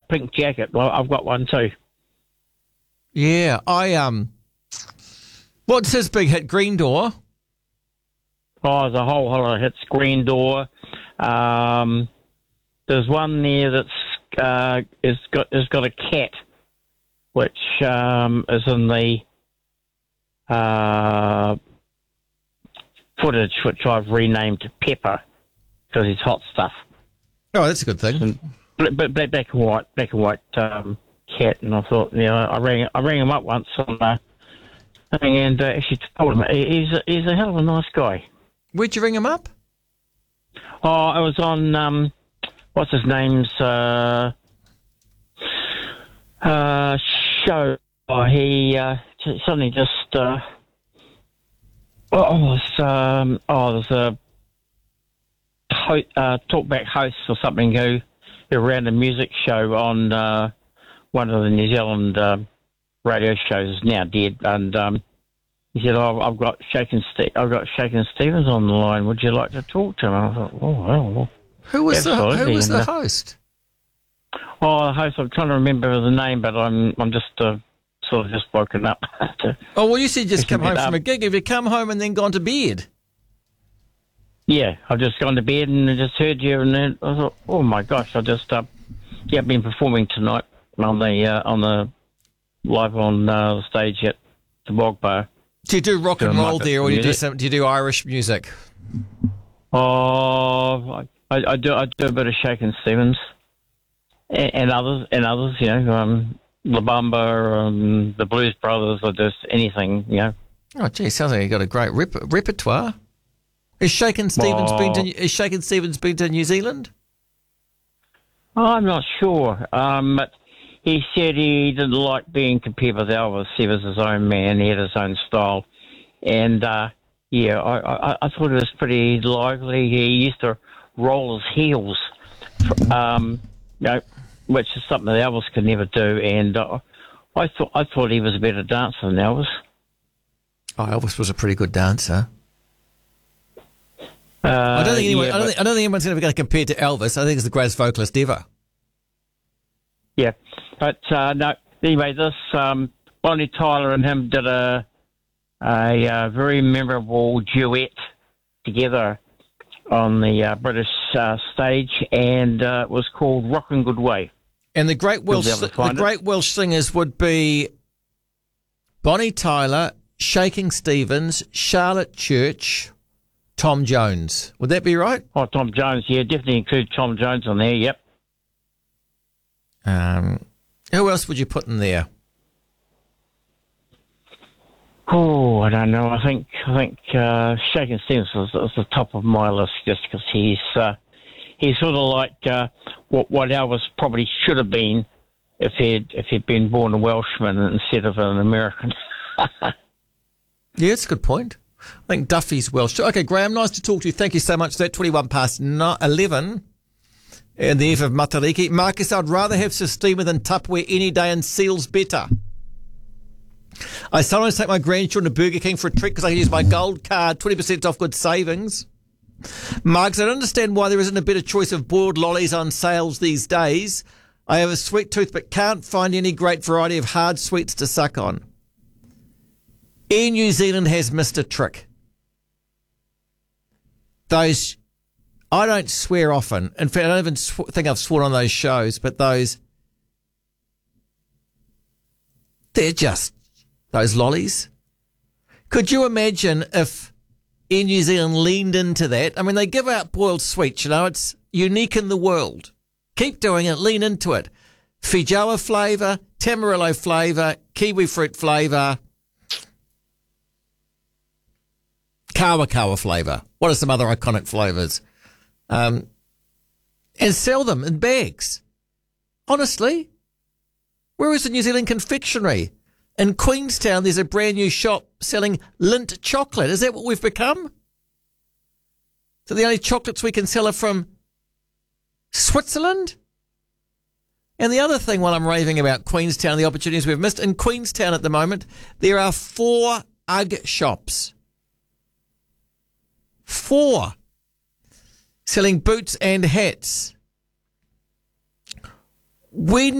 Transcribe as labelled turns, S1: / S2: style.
S1: pink jacket. Well, I've got one too.
S2: Yeah, what's his big hit? Green Door?
S1: Oh, there's a whole lot of hits. Green Door. There's one there that's has got a cat, which is in the footage, which I've renamed Pepper because he's hot stuff.
S2: Oh, that's a good thing.
S1: Black and white cat, and I thought, I rang him up once on thing, and actually told him he's a hell of a nice guy.
S2: Where'd you ring him up?
S1: Oh, it was on what's his name's show. Oh, he suddenly just there's a talkback host or something who ran a music show on one of the New Zealand radio shows, is now dead, and he said, I've got Shakin' Stevens on the line. Would you like to talk to him?" And I thought, oh well.
S2: Who was the host?
S1: Oh, the host. I'm trying to remember the name, but I'm just sort of just woken up.
S2: Well, you said just come home from a gig. Have you come home and then gone to bed?
S1: Yeah, I've just gone to bed and I just heard you, and then I thought, oh my gosh, I've been performing tonight on the live on the stage at the Bog Bar.
S2: Do you do rock and roll there, or do you do Irish music?
S1: Oh, I do a bit of Shakin' Stevens and others, La Bamba, the Blues Brothers, or just anything,
S2: Oh, gee, sounds like you've got a great repertoire. Has Shakin' Stevens been to New Zealand?
S1: I'm not sure. But he said he didn't like being compared with Elvis. He was his own man. He had his own style. And, I thought it was pretty lively. He used to roll his heels, which is something that Elvis could never do. And I thought he was a better dancer than Elvis. Oh,
S2: Elvis was a pretty good dancer. I don't think anyone's ever going to compare to Elvis. I think he's the greatest vocalist ever.
S1: Yeah, but no. Anyway, this Bonnie Tyler and him did a very memorable duet together on the British stage, and it was called "Rockin' Good Way."
S2: And the great Welsh singers would be Bonnie Tyler, Shakin' Stevens, Charlotte Church, Tom Jones. Would that be right?
S1: Oh, Tom Jones, yeah, definitely include Tom Jones on there. Yep.
S2: Who else would you put in there?
S1: Oh, I don't know. I think Shakin' Stevens is the top of my list, just because he's sort of like what Elvis probably should have been if he'd been born a Welshman instead of an American.
S2: Yeah, it's a good point. I think Duffy's Welsh. Okay, Graham, nice to talk to you. Thank you so much for that. 11 in the eve of Matariki. Marcus, I'd rather have Sistema than Tupperware any day, and Seal's better. I sometimes take my grandchildren to Burger King for a treat because I can use my gold card, 20% off good savings. Marcus, I don't understand why there isn't a better choice of boiled lollies on sales these days. I have a sweet tooth but can't find any great variety of hard sweets to suck on. Air New Zealand has missed a trick. Those, I don't swear often. In fact, I don't even think I've sworn on those shows, but they're just those lollies. Could you imagine if Air New Zealand leaned into that? I mean, they give out boiled sweets, it's unique in the world. Keep doing it, lean into it. Feijoa flavour, Tamarillo flavour, kiwi fruit flavour, Kawa flavour. What are some other iconic flavours? And sell them in bags. Honestly, where is the New Zealand confectionery? In Queenstown, there's a brand new shop selling Lindt chocolate. Is that what we've become? So the only chocolates we can sell are from Switzerland? And the other thing, while I'm raving about Queenstown, the opportunities we've missed, in Queenstown at the moment, there are 4 UGG shops. 4 selling boots and hats. When